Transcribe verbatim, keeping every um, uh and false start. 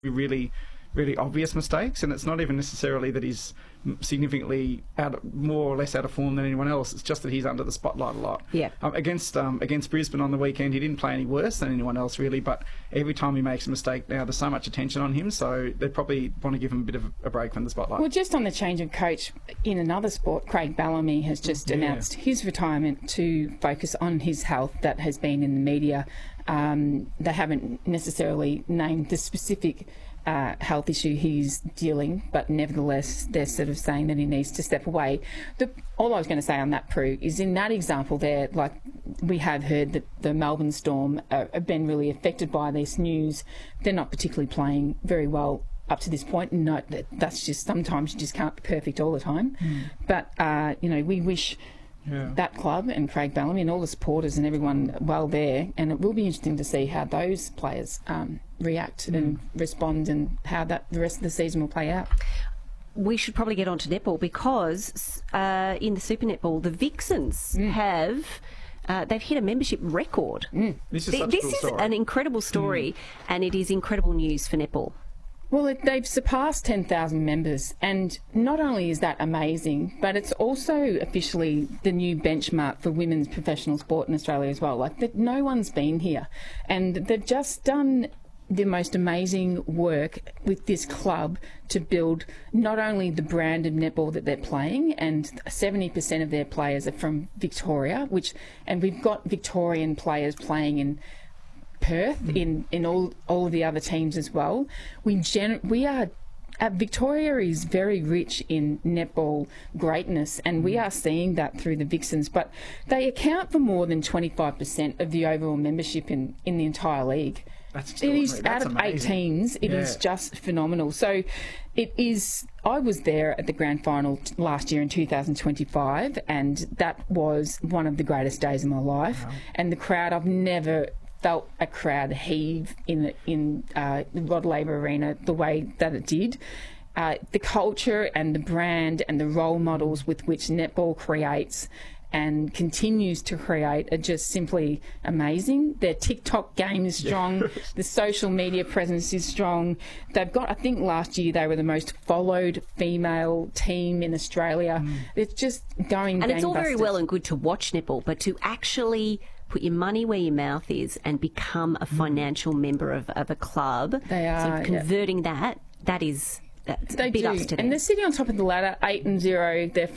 really, really obvious mistakes, and it's not even necessarily that he's significantly out of, more or less out of form than anyone else. It's just that he's under the spotlight a lot. Yeah. Um, against um, against Brisbane on the weekend, he didn't play any worse than anyone else really, but every time he makes a mistake now, there's so much attention on him, so they probably want to give him a bit of a break from the spotlight. Well, just on the change of coach in another sport, Craig Bellamy has just yeah. announced his retirement to focus on his health. That has been in the media. Um, they haven't necessarily named the specific Uh, health issue he's dealing, but nevertheless they're sort of saying that he needs to step away. The, all I was going to say on that, Prue, is in that example there, like we have heard that the Melbourne Storm uh, have been really affected by this news. They're not particularly playing very well up to this point, and no, that, that's just sometimes you just can't be perfect all the time. Mm. But uh, you know, we wish Yeah. that club and Craig Bellamy and all the supporters and everyone well there, and it will be interesting to see how those players um, react mm. and respond, and how that the rest of the season will play out. We should probably get on to netball, because uh, in the Super Netball, the Vixens mm. have uh, they've hit a membership record. Mm. This is, Th- such this a cool is story. an incredible story, mm. and it is incredible news for netball. Well, it, they've surpassed ten thousand members, and not only is that amazing, but it's also officially the new benchmark for women's professional sport in Australia as well. Like, that no one's been here, and they've just done the most amazing work with this club to build not only the brand of netball that they're playing, and seventy percent of their players are from Victoria, which, and we've got Victorian players playing in Perth, mm. in, in all all of the other teams as well. We gen- we are uh, Victoria is very rich in netball greatness, and mm. we are seeing that through the Vixens. But they account for more than twenty-five percent of the overall membership in, in the entire league. That's it is That's out of amazing. eight teams. It yeah. is just phenomenal. So it is. I was there at the grand final t- last year in two thousand twenty-five, and that was one of the greatest days of my life. Wow. And the crowd, I've never felt a crowd heave in the, in uh, the Rod Laver Arena the way that it did. Uh, the culture and the brand and the role models with which netball creates and continues to create are just simply amazing. Their TikTok game is strong. The social media presence is strong. They've got, I think last year they were the most followed female team in Australia. Mm. It's just going And gangbusters. it's all very well and good to watch netball, but to actually put your money where your mouth is and become a financial mm. member of, of a club, they are so converting yeah. that, that is... They big do, ups to them. and they're sitting on top of the ladder, eight and zero. They're